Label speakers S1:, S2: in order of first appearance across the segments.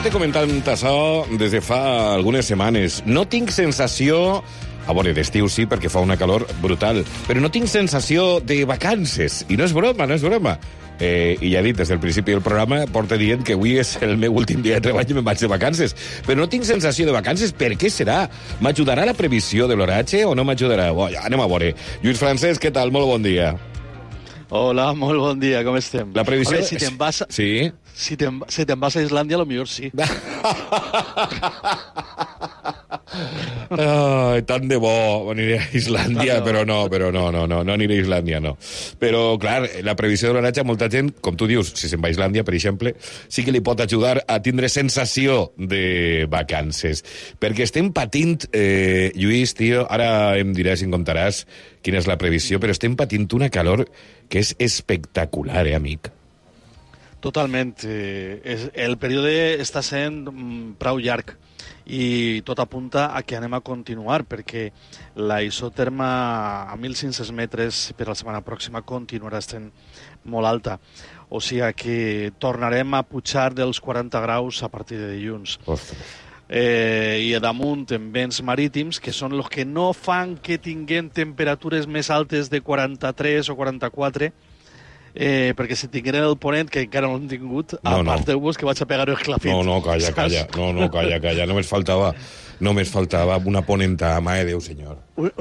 S1: porto comentant això des de fa algunes setmanes. No tinc sensació... A veure, d'estiu sí, perquè fa una calor brutal, però no tinc sensació de vacances. I no és broma, no és broma. I ja he dit, des del principi del programa, porto dient que avui és el meu últim dia de treball i me'n vaig de vacances. Però no tinc sensació de vacances. Per què serà? M'ajudarà la previsió de l'oratge o no m'ajudarà? Ja, anem a veure. Lluís Francesc, què tal? Molt bon dia.
S2: Hola, molt bon dia, com estem?
S1: La previsió...
S2: Veure, si te'n vas...
S1: Sí?
S2: Si te'n vas a Islàndia, potser sí.
S1: Ai, tant de bo aniré a Islàndia, però no aniré a Islàndia, no. Però, clar, la previsió de l'oratge, molta gent, com tu dius, si se'n va a Islàndia, per exemple, sí que li pot ajudar a tindre sensació de vacances. Perquè estem patint, Lluís, tio, ara em diràs i em contaràs quina és la previsió, però estem patint una calor que és espectacular, amic?
S2: Totalment. El període està sent prou llarg i tot apunta a que anem a continuar perquè la isoterma a 1.500 metres per la setmana pròxima continuarà sent molt alta. O sigui que tornarem a pujar dels 40 graus a partir de dilluns. I a damunt en vents marítims, que són els que no fan que tinguem temperatures més altes de 43 o 44, perquè si tingueren el ponent, que encara no l'hem tingut, aparteu-vos que vaig a pegar el clafit.
S1: Calla. Calla. Només faltava una ponenta, mare de Déu, senyor.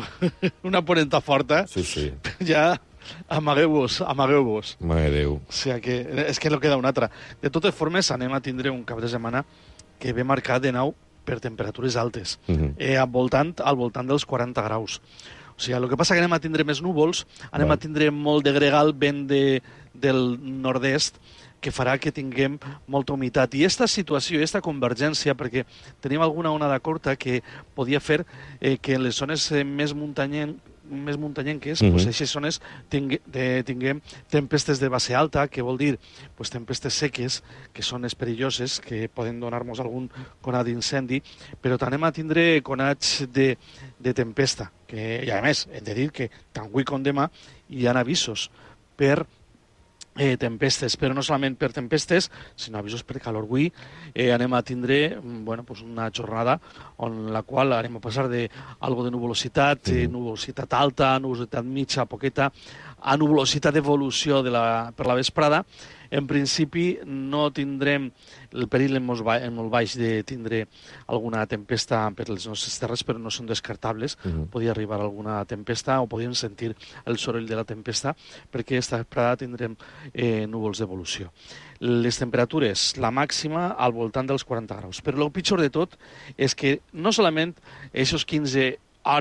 S2: Una ponenta forta.
S1: Sí.
S2: Ja amagueu-vos.
S1: Mare de Déu.
S2: O sigui que és que no queda una altra. De totes formes, anem a tindre un cap de setmana que ve marcat de nou per temperatures altes, al voltant dels 40 graus. O sigui, el que passa que anem a tindre més núvols, anem a tindre molt de gregal, vent del nord-est, que farà que tinguem molta humitat. I aquesta situació, aquesta convergència, perquè tenim alguna onada curta que podia fer que en les zones més muntanyenques, pues, aquestes zones tinguem tempestes de base alta, que vol dir pues, tempestes seques, que són perilloses, que poden donar-nos algun conat d'incendi, però també a tindre conats de tempesta. I a més, hem de dir que tant avui com demà hi ha avisos per tempestes, però no solament per tempestes, sinó avisos per calor. Avui anem a tindre una jornada en la qual anem a passar d'algo de nuvolositat, nuvolositat alta, nuvolositat mitja, poqueta, a nuvolositat d'evolució per la vesprada. En principi no tindrem el perill en molt baix de tindre alguna tempesta per les nostres terres, però no són descartables. Podia arribar alguna tempesta o podíem sentir el soroll de la tempesta, perquè aquesta vesprada tindrem núvols d'evolució. Les temperatures, la màxima al voltant dels 40 graus. Però el pitjor de tot és que no solament aquestes 15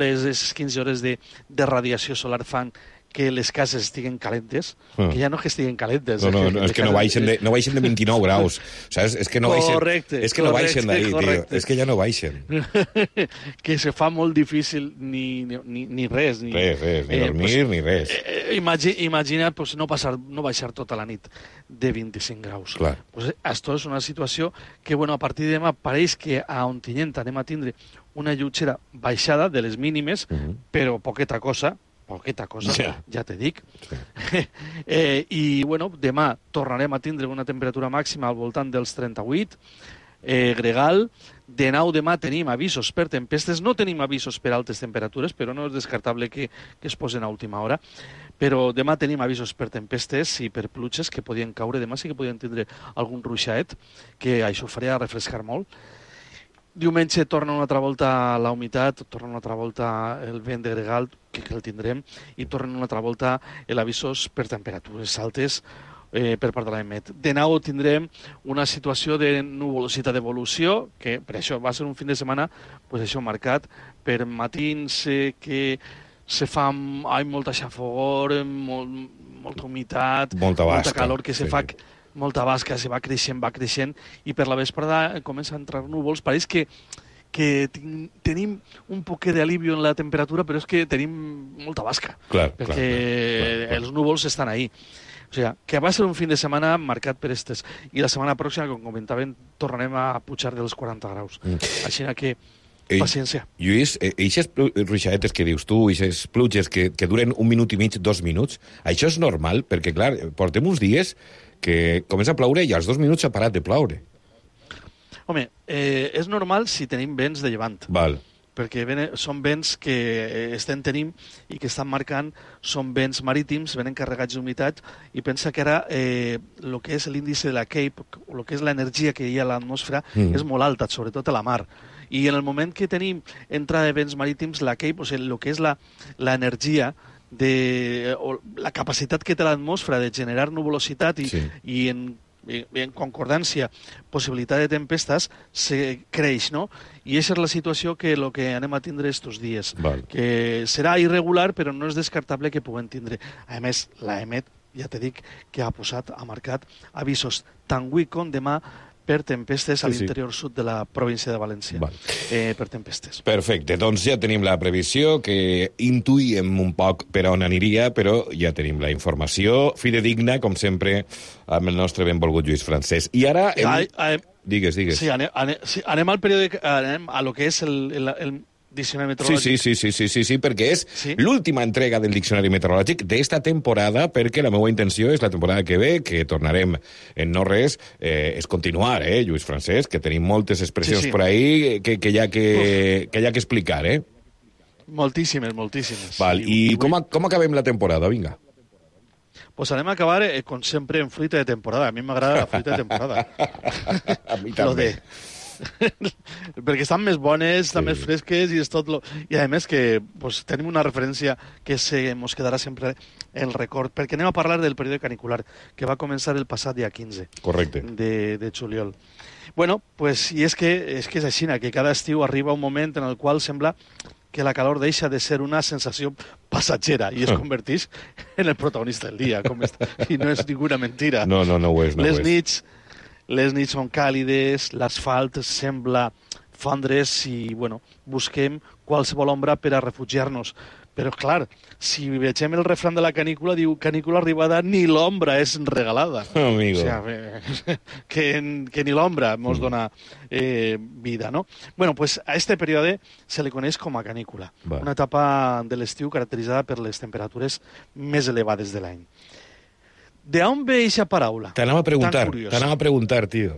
S2: hores de radiació solar fan que les cases estiguen calentes, que ja no que estiguen calentes.
S1: No, és que no baixen de 29 graus. Saps? És que no baixen d'ahir, tio. És que ja no baixen.
S2: Que se fa molt difícil ni res.
S1: Ni dormir, ni res.
S2: Imagina no baixar tota la nit de 25 graus.
S1: Clar.
S2: Pues esto és una situació que, a partir de demà pareix que a Ontinyent anem a tindre una lleugera baixada de les mínimes, però poqueta cosa, ja te dic. Sí. I, demà tornarem a tindre una temperatura màxima al voltant dels 38, gregal. De nou demà tenim avisos per tempestes, no tenim avisos per altes temperatures, però no és descartable que es posen a última hora. Però demà tenim avisos per tempestes i per pluges que podien caure. Demà sí que podien tindre algun ruixaet, que això faria refrescar molt. Diumenge torna una altra volta la humitat, torna una altra volta el vent de gregal, que el tindrem, i torna una altra volta l'avisos per temperatures altes per part de l'EMET. De nou tindrem una situació de nuvolositat d'evolució, que per això va ser un fin de setmana això marcat per matins que se fa molta xafogor, molta humitat, molta calor que se fa... Molta basca, se va creixent, i per la vesprada comença a entrar núvols. Pareix que tenim un poquet d'alivio en la temperatura, però és que tenim molta basca, perquè els núvols estan ahí. O sigui, que va ser un fin de setmana marcat per estes. I la setmana pròxima, com comentaven, tornarem a pujar dels 40 graus. Així que paciència.
S1: Lluís, aquestes ruixadetes que dius tu, aquestes pluges que duren 1 minut i mig, 2 minuts, això és normal? Perquè, clar, portem uns dies que comença a ploure i als 2 minuts s'ha parat de ploure.
S2: Home, és normal si tenim vents de llevant.
S1: Val.
S2: Perquè són vents que tenim i que estan marcant, són vents marítims, venen carregats d'humitat, i pensa que ara el que és l'índice de la Cape, el que és l'energia que hi ha a l'atmosfera, és molt alta, sobretot a la mar. I en el moment que tenim entrada de vents marítims, la Cape, o sigui, el que és l'energia, la capacitat que té l'atmosfera de generar nuvolositat i en concordància, possibilitat de tempestes, creix, no? I aquesta és la situació que el que anem a tindre estos dies.
S1: Val.
S2: Que serà irregular, però no és descartable que puguem tindre. A més, l'EMET, ja te dic, que ha marcat avisos tant avui com demà per tempestes a l'interior sud de la província de València. Per tempestes.
S1: Perfecte, doncs ja tenim la previsió, que intuïem un poc per on aniria, però ja tenim la informació fidedigna, com sempre, amb el nostre benvolgut Lluís Francesc. I ara... Digues.
S2: Sí, anem al període, anem a lo que és el diccionari meteorològic.
S1: Sí, perquè és l'última entrega del diccionari meteorològic d'esta temporada, perquè la meva intenció és la temporada que ve, que tornarem en no res, és continuar, Lluís Francesc, que tenim moltes expressions per ahí que hi ha que explicar,
S2: Moltíssimes.
S1: Val, i com acabem la temporada? Vinga.
S2: Pues anem a acabar, com sempre, en fruita de temporada. A mi m'agrada la fruita de temporada.
S1: A mi també.
S2: Perquè estan més bones, estan més fresques i és tot I a més que tenim una referència que ens quedarà sempre en record, perquè anem a parlar del període canicular, que va començar el passat dia 15 de juliol. Bueno, pues, i és que és així, que cada estiu arriba un moment en el qual sembla que la calor deixa de ser una sensació passatgera i es converteix en el protagonista del dia, i no és ninguna mentira.
S1: No ho és.
S2: Les nits són càlides, l'asfalt sembla fondre's i, busquem qualsevol ombra per a refugiar-nos. Però, clar, si vegem el refrán de la canícula, diu canícula arribada, ni l'ombra és regalada.
S1: Amigo.
S2: O sea, que ni l'ombra ens dona vida, no? Bueno, pues a este període se li coneix com a canícula. Una etapa de l'estiu caracteritzada per les temperatures més elevades de l'any. De on ve aquesta paraula?
S1: T'anava a preguntar, tio.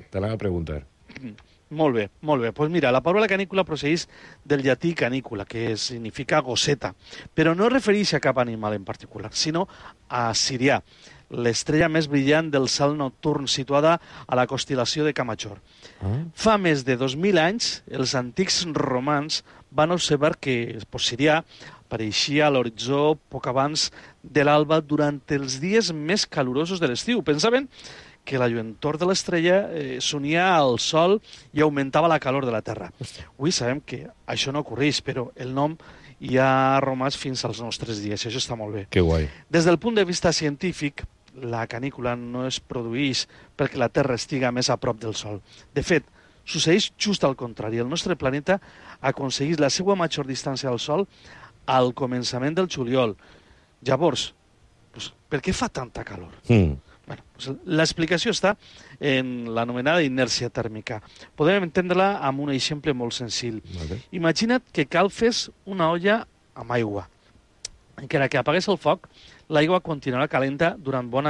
S2: Molt bé. Pues mira, la paraula canícula procedeix del llatí canícula, que significa gosseta, però no es refereix a cap animal en particular, sinó a Sirià, l'estrella més brillant del cel nocturn situada a la constel·lació de Camajor. Fa més de 2.000 anys, els antics romans van observar que Sirià apareixia a l'horitzó poc abans de l'alba durant els dies més calorosos de l'estiu. Pensaven que la lluentor de l'estrella s'unia al sol i augmentava la calor de la Terra. Avui sabem que això no ocorreix, però el nom ja ha romàs fins als nostres dies, i això està molt bé.
S1: Que guai.
S2: Des del punt de vista científic, la canícula no es produeix perquè la Terra estiga més a prop del Sol. De fet, succeeix just al contrari. El nostre planeta aconsegueix la seva major distància al Sol al començament del juliol. Llavors, per què fa tanta calor? L'explicació està en l'anomenada inèrcia tèrmica. Podem entendre-la amb un exemple molt senzill. Imagina't que calfes una olla amb aigua. Encara que apagués el foc, l'aigua continuarà calenta durant bon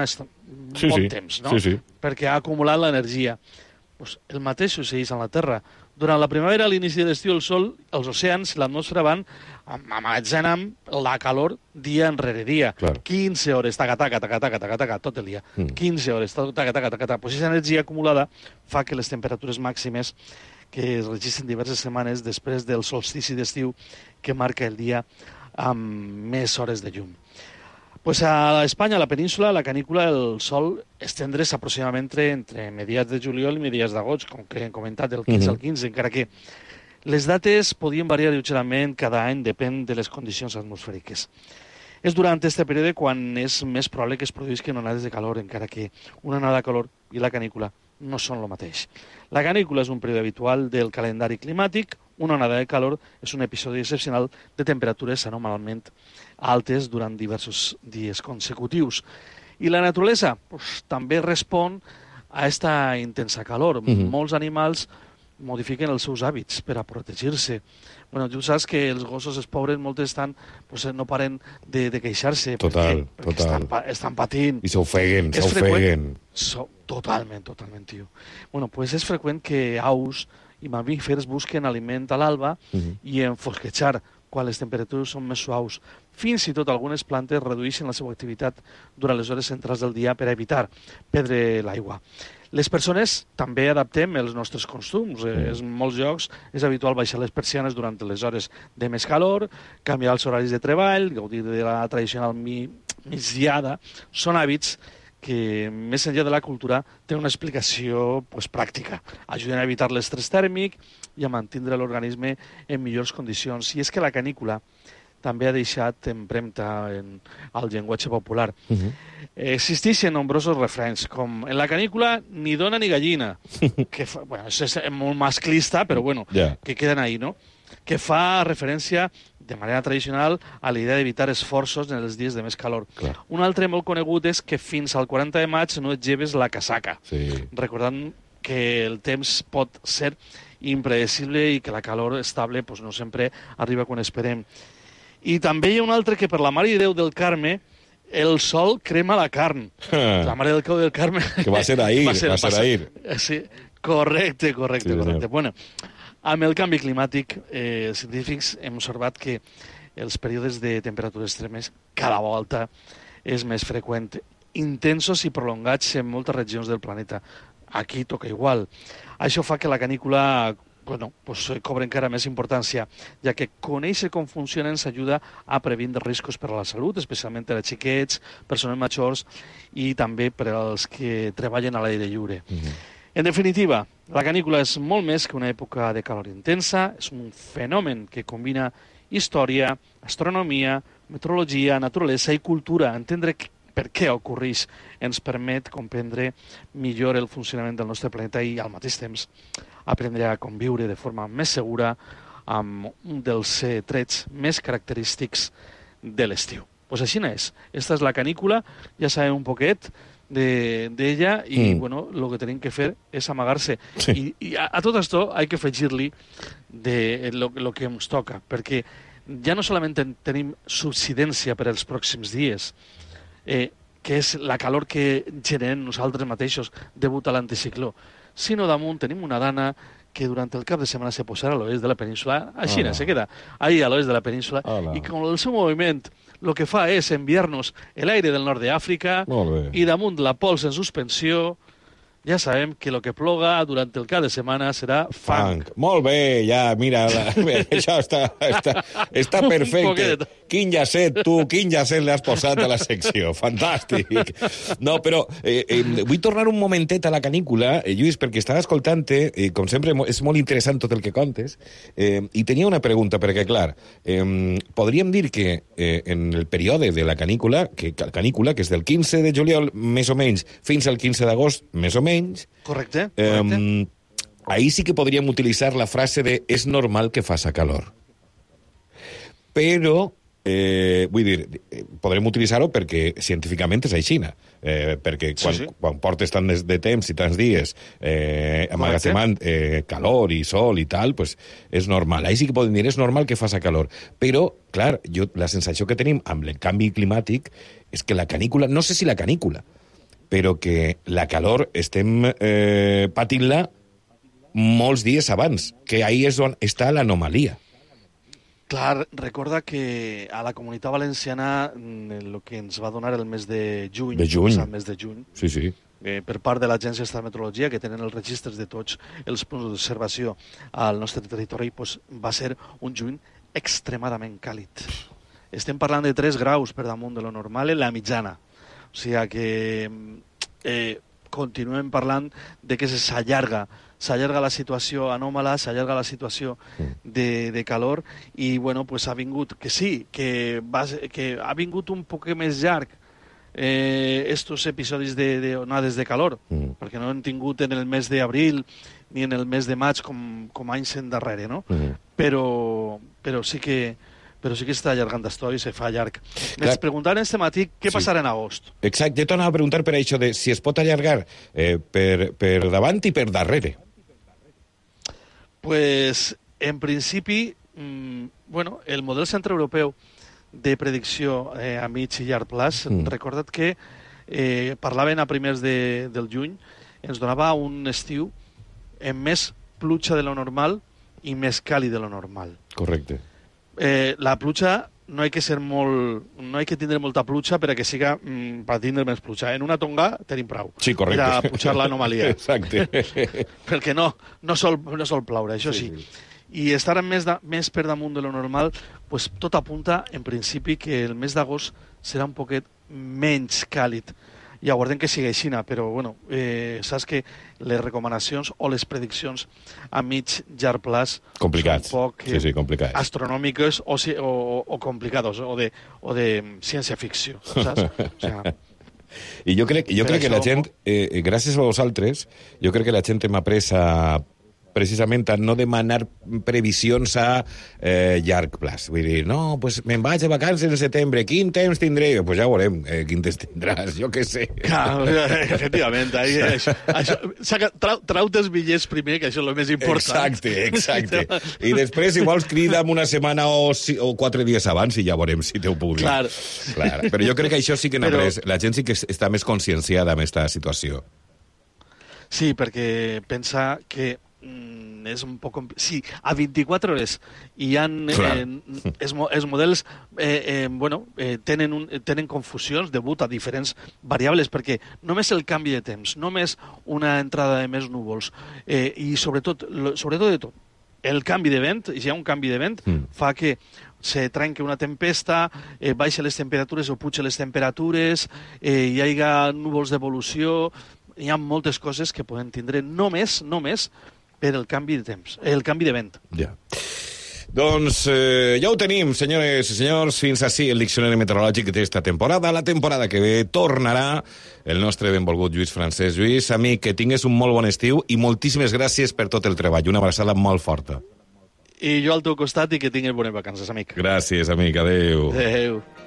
S2: temps, no? Perquè ha acumulat l'energia. El mateix succeeix en la Terra. Durant la primavera, a l'inici de l'estiu, el sol, els oceans, l'atmosfera van emmagatzemant la calor dia enrere dia. 15 hores, taca, tot el dia. 15 hores, taca. Pues aquesta energia acumulada fa que les temperatures màximes que es registren diverses setmanes després del solstici d'estiu que marca el dia amb més hores de llum. Pues a Espanya, a la península, la canícula, el sol estendre's aproximadament entre mediats de juliol i mediats d'agost, com que hem comentat, del 15 al 15, encara que les dates podien variar lleugerament cada any, depèn de les condicions atmosfèriques. És durant aquest període quan és més probable que es produïsquen onades de calor, encara que una onada de calor i la canícula no són el mateix. La canícula és un període habitual del calendari climàtic. Una onada de calor és un episodi excepcional de temperatures anormalment altes durant diversos dies consecutius. I la naturalesa també respon a aquesta intensa calor. Molts animals modifiquen els seus hàbits per a protegir-se. Bueno, tu saps que els gossos, els pobres, molts estan, pues, no paren de queixar-se.
S1: Total.
S2: Estan patint.
S1: I s'ofeguen.
S2: Totalment, tio. Bueno, pues és freqüent que aus i mamífers busquen aliment a l'alba i enfosquejar quan les temperatures són més suaus. Fins i tot algunes plantes redueixen la seva activitat durant les hores centrals del dia per a evitar perdre l'aigua. Les persones també adaptem els nostres costums. En molts llocs és habitual baixar les persianes durant les hores de més calor, canviar els horaris de treball, gaudir de la tradicional migdiada. Són hàbits que, més enllà de la cultura, tenen una explicació pràctica. Ajuden a evitar l'estrès tèrmic i a mantenir l'organisme en millors condicions. I és que la canícula també ha deixat empremta al llenguatge popular. Existeixen nombrosos refrenys, com en la canícula ni dona ni gallina, que és molt masclista, però que queden ahí, no? Que fa referència de manera tradicional a la idea d'evitar esforços en els dies de més calor.
S1: Clar.
S2: Un altre molt conegut és que fins al 40 de maig no et lleves la casaca, recordant que el temps pot ser impredecible i que la calor estable no sempre arriba quan esperem. I també hi ha un altre que per la Mare de Déu del Carme el sol crema la carn. La Mare de Déu del Carme...
S1: Que va ser ahir, va ser ahir.
S2: Sí, correcte. Bueno, amb el canvi climàtic, els científics hem observat que els períodes de temperatures extremes cada volta és més freqüent, intensos i prolongats en moltes regions del planeta. Aquí toca igual. Això fa que la canícula cobra encara més importància, ja que conèixer com funcionen s'ajuda a previndre riscos per a la salut, especialment per a xiquets, persones majors i també per als que treballen a l'aire lliure. En definitiva, la canícula és molt més que una època de calor intensa, és un fenomen que combina història, astronomia, meteorologia, naturalesa i cultura. Entendre per què ocorreix ens permet comprendre millor el funcionament del nostre planeta i, al mateix temps, aprendre a conviure de forma més segura amb un dels trets més característics de l'estiu. Pues així és. Esta és la canícula, ja sabem un poquet d'ella i lo que tenim que fer és amagar-se.
S1: Sí.
S2: I a tot això hay que afegir-li lo que ens toca, perquè ja no solament tenim subsidència per als pròxims dies, que és la calor que generem nosaltres mateixos degut a l'anticicló, sinó damunt tenim una dana que durant el cap de setmana se posarà a l'oest de la península, a Xina, se queda ahí a l'oest de la península, i com el seu moviment el que fa és enviar-nos l'aire del nord d'Àfrica i damunt la pols en suspensió, ja sabem que el que ploga durant el cap de setmana serà fang.
S1: Molt bé, ja, mira, això està perfecte. Quin llacet, tu, quin llacet l'has posat a la secció. Fantàstic. No, però vull tornar un momentet a la canícula, Lluís, perquè estava escoltant-te, com sempre, és molt interessant tot el que contes, i tenia una pregunta, perquè, clar, podríem dir que en el període de la canícula, que és del 15 de juliol, més o menys, fins al 15 d'agost, més o menys,
S2: correcte.
S1: Ahí sí que podríem utilitzar la frase de és normal que faça calor. Però, vull dir, podrem utilitzar-ho perquè científicament és així, perquè quan portes tant de temps i tants dies amagatzemant calor i sol i tal, pues és normal. Ahí sí que podem dir, és normal que faça calor. Però, clar, la sensació que tenim amb el canvi climàtic és que la canícula, no sé si la canícula, però que la calor estem patint-la molts dies abans, que ahí és on està l'anomalia.
S2: Clar, recorda que a la Comunitat Valenciana el que ens va donar el mes de juny, el mes de juny,
S1: sí.
S2: Per part de l'Agència de Meteorologia, que tenen els registres de tots els punts d'observació al nostre territori, va ser un juny extremadament càlid. Estem parlant de 3 graus per damunt de lo normal en la mitjana. O sigui que continuem parlant de que s'allarga la situació anòmala, s'allarga la situació de calor i, ha vingut, que ha vingut un poc més llarg estos episodis d'onades de calor, perquè no hem tingut en el mes d'abril ni en el mes de maig com anys endarrere, no? Però sí que està allargant d'estò i se fa llarg. Ens preguntaven este matí què passarà en agost.
S1: Exacte, jo t'anava a preguntar per això de si es pot allargar per davant i per darrere.
S2: Pues, en principi, bueno, el model centreeuropeu de predicció a mig i llarg plaç, recorda't que parlaven a primers del juny, ens donava un estiu amb més pluja de lo normal i més càlid de lo normal.
S1: Correcte.
S2: La pluja no hay que tindre molta pluja per a que siga per tindre més pluja. En una tonga tenim prou.
S1: Sí, correcte.
S2: Per a pujar l'anomalia.
S1: Exacte.
S2: Perquè no sol ploure, això sí. I estar més per damunt de lo normal, pues, tot apunta, en principi, que el mes d'agost serà un poquet menys càlid. Ja guardem que sigui així, però bueno, saps que les recomanacions o les prediccions a mig llarg plaç
S1: complicats.
S2: Són poc
S1: complicats.
S2: Astronòmiques o complicades, o de ciència-ficció, saps? O sea,
S1: I jo crec que la gent, gràcies a vosaltres, jo crec que la gent hem après precisament a no demanar previsions a llarg plaç. Vull dir, no, pues me'n vaig de vacances en setembre, quin temps tindré? Pues ja veurem quin temps tindràs, jo què sé.
S2: Clar, efectivament. Trau-te els bitllets primer, que això és el més important.
S1: Exacte. I després, si vols, crida'm una setmana o 4 dies abans i ja veurem si t'ho puc dir. Clar. Però jo crec que això sí que n'ha après. La gent sí que està més conscienciada amb aquesta situació.
S2: Sí, perquè pensa que és un poc... Sí, a 24 hores hi ha... els models tenen confusions degut a diferents variables, perquè només el canvi de temps, només una entrada de més núvols, i sobretot de tot, el canvi de vent, si hi ha un canvi de vent, fa que se trenqui una tempesta, baixa les temperatures o puja les temperatures, hi hagi núvols d'evolució, hi ha moltes coses que poden tindre només per el canvi de temps, el canvi de vent.
S1: Ja. Doncs ja ho tenim, senyores i senyors, fins ací el diccionari meteorològic d'esta temporada. La temporada que ve tornarà el nostre benvolgut Lluís Francesc. Lluís, amic, que tingues un molt bon estiu i moltíssimes gràcies per tot el treball. Una abraçada molt forta.
S2: I jo al teu costat i que tinguis bones vacances, amic.
S1: Gràcies, amic. Adéu.
S2: Adéu.